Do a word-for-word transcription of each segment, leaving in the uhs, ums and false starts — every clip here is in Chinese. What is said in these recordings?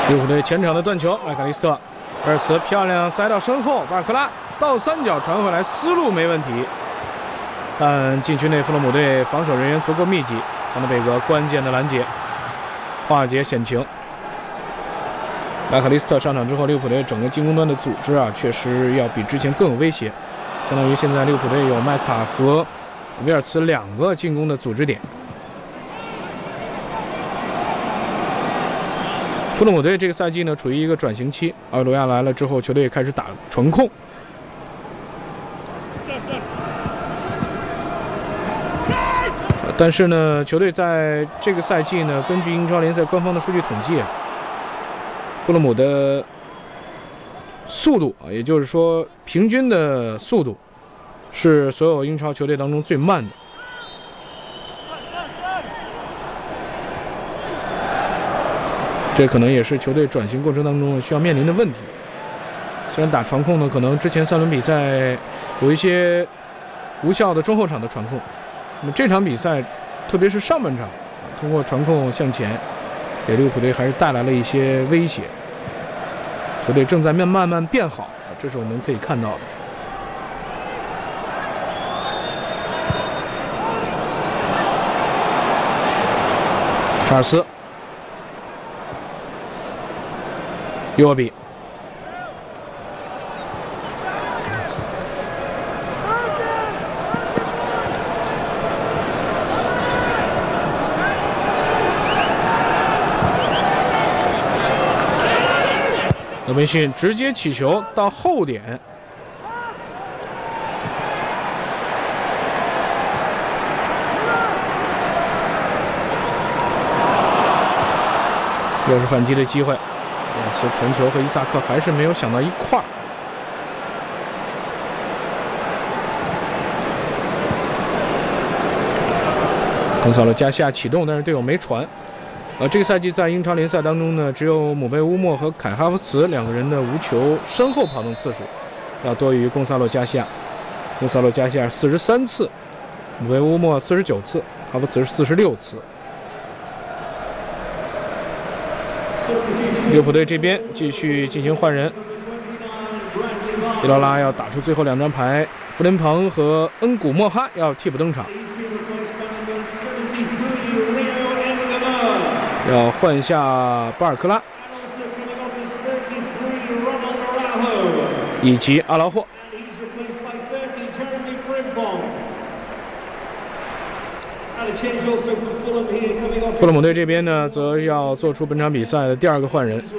利物浦队前场的断球，麦卡利斯特，二次漂亮塞到身后，巴尔克拉倒三角传回来，思路没问题。但禁区内弗洛姆队防守人员足够密集，桑德贝格关键的拦截，化解险情。麦卡利斯特上场之后，利物浦队整个进攻端的组织啊，确实要比之前更有威胁。相当于现在利物浦队有麦卡和威尔茨两个进攻的组织点。弗洛姆队这个赛季呢，处于一个转型期。阿维罗亚来了之后，球队开始打传控。但是呢，球队在这个赛季呢，根据英超联赛官方的数据统计啊，弗洛姆的速度啊，也就是说平均的速度是所有英超球队当中最慢的。这可能也是球队转型过程当中需要面临的问题。虽然打传控呢，可能之前三轮比赛有一些无效的中后场的传控，那么这场比赛，特别是上半场，通过传控向前，给利物浦队还是带来了一些威胁。球队正在慢慢慢变好，这是我们可以看到的。查尔斯。伊沃比，罗宾逊直接起球到后点，又是反击的机会。其实传球和伊萨克还是没有想到一块儿。孔萨洛加西亚启动，但是队友没传。呃，这个赛季在英超联赛当中呢，只有姆贝乌莫和凯哈弗茨两个人的无球身后跑动次数要多于贡萨洛加西亚。贡萨洛加西亚四十三次，姆贝乌莫四十九次，哈弗茨是四十六次。利物浦队这边继续进行换人，伊劳拉要打出最后两张牌，弗林彭和恩古莫哈要替补登场，要换下巴尔克拉以及阿劳霍。弗洛姆队这边呢，则要做出本场比赛的第二个换人。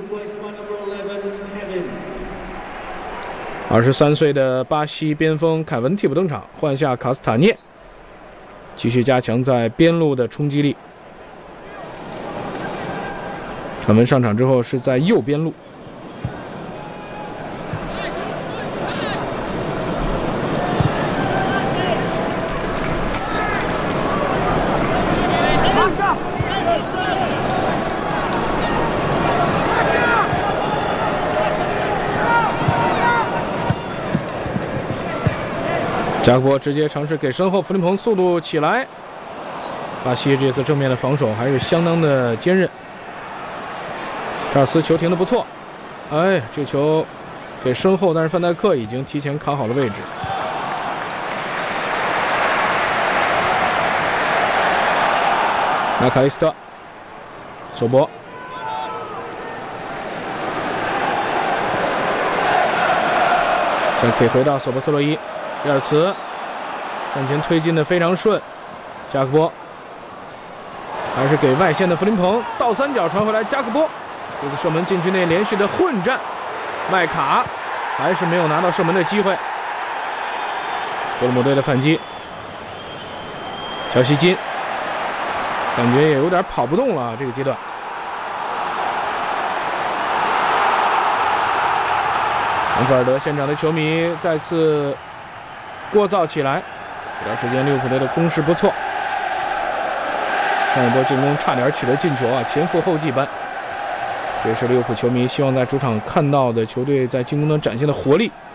二十三岁的巴西边锋凯文替补登场，换下卡斯塔涅，继续加强在边路的冲击力。凯文上场之后是在右边路。加格波直接尝试给身后弗林彭速度起来，巴西这次正面的防守还是相当的坚韧。查尔斯球停得不错，哎，这球给身后，但是范戴克已经提前卡好了位置。麦卡利斯特，索博，再给回到索博斯洛伊。比尔茨向前推进的非常顺，加克波还是给外线的弗林彭倒三角传回来，加克波这次射门禁区内连续的混战，麦卡还是没有拿到射门的机会。弗洛姆队的反击，乔西金感觉也有点跑不动了，这个阶段。安菲尔德现场的球迷再次聒噪起来，这段时间利物浦队的攻势不错，上一波进攻差点取得进球啊，前赴后继般。这是利物浦球迷希望在主场看到的球队在进攻端展现的活力。